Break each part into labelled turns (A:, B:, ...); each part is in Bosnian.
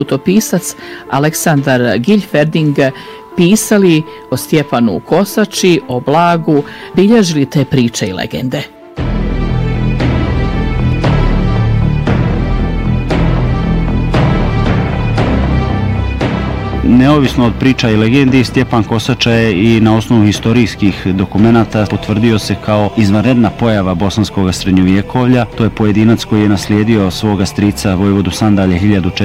A: putopisac Aleksandar Gilferding pisali o Stjepanu Kosači, o Blagu, bilježili te priče i legende.
B: Neovisno od priča i legendi, Stjepan Kosača je i na osnovu historijskih dokumenata potvrdio se kao izvanredna pojava bosanskog srednjovjekovlja. To je pojedinac koji je naslijedio svoga strica vojvodu Sandalje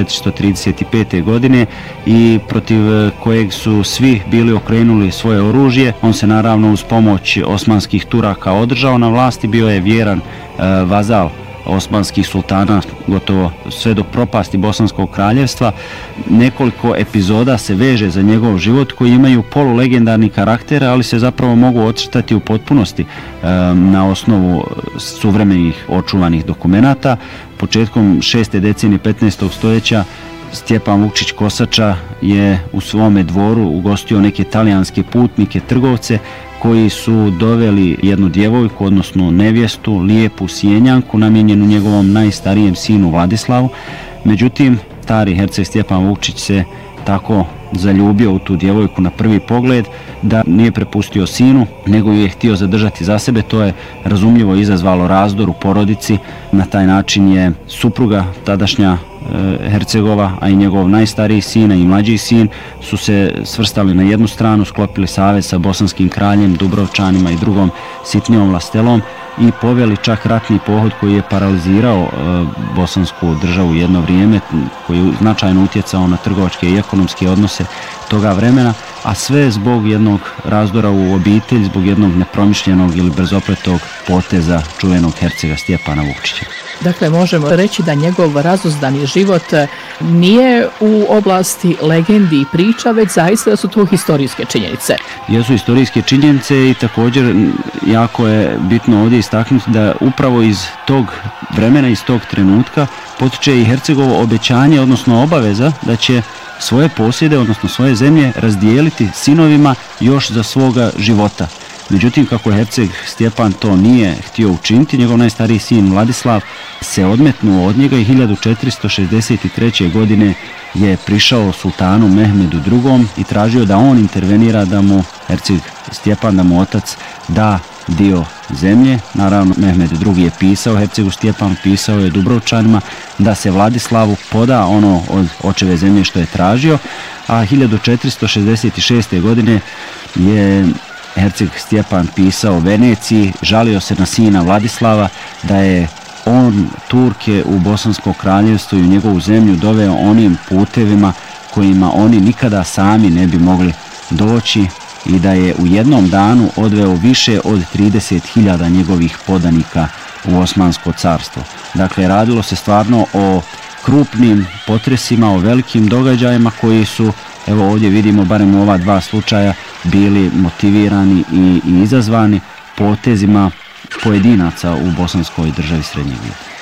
B: 1435. godine i protiv kojeg su svi bili okrenuli svoje oružje. On se naravno uz pomoć osmanskih Turaka održao na vlasti, bio je vjeran vazal osmanskih sultana gotovo sve do propasti Bosanskog kraljevstva. Nekoliko epizoda se veže za njegov život koji imaju polulegendarni karakter, ali se zapravo mogu ocrtati u potpunosti na osnovu suvremenih očuvanih dokumenata. Početkom 6. decenije 15. stoljeća Stjepan Vukčić Kosača je u svome dvoru ugostio neke talijanske putnike, trgovce, koji su doveli jednu djevojku, odnosno nevjestu, lijepu sjenjanku, namijenjenu njegovom najstarijem sinu Vladislavu. Međutim, stari herceg Stjepan Vukčić se tako zaljubio u tu djevojku na prvi pogled da nije prepustio sinu, nego ju je htio zadržati za sebe. To je razumljivo izazvalo razdor u porodici. Na taj način je supruga tadašnja Hercegova, a i njegov najstariji sin i mlađi sin su se svrstali na jednu stranu, sklopili savez sa bosanskim kraljem, Dubrovčanima i drugom sitnijom vlastelom i poveli čak ratni pohod koji je paralizirao bosansku državu jedno vrijeme, koji je značajno utjecao na trgovačke i ekonomske odnose toga vremena, a sve zbog jednog razdora u obitelj, zbog jednog nepromišljenog ili brzopletog poteza čuvenog hercega Stjepana Vukčića.
A: Dakle, možemo reći da njegov razuzdani život nije u oblasti legendi i priča, već zaista da su to historijske činjenice.
B: Jesu historijske činjenice i također jako je bitno ovdje istaknuti da upravo iz tog vremena, iz tog trenutka potiče i hercegovo obećanje, odnosno obaveza da će svoje posjede, odnosno svoje zemlje razdijeliti sinovima još za svoga života. Međutim, kako herceg Stjepan to nije htio učiniti, njegov najstariji sin Vladislav se odmetnuo od njega i 1463. godine je prišao sultanu Mehmedu II. I tražio da on intervenira, da mu herceg Stjepan, da mu otac da dio zemlje. Naravno, Mehmed II. Je pisao hercegu Stjepanu, pisao je Dubrovčanima da se Vladislavu poda ono od očeve zemlje što je tražio, a 1466. godine je herceg Stjepan pisao Veneciji, žalio se na sina Vladislava da je on Turke u Bosansko kraljevstvo i u njegovu zemlju doveo onim putevima kojima oni nikada sami ne bi mogli doći i da je u jednom danu odveo više od 30.000 njegovih podanika u Osmansko carstvo. Dakle, radilo se stvarno o krupnim potresima, o velikim događajima koji su, evo ovdje vidimo, barem u ova dva slučaja, bili motivirani i izazvani potezima pojedinaca u bosanskoj državi srednjeg vijeka.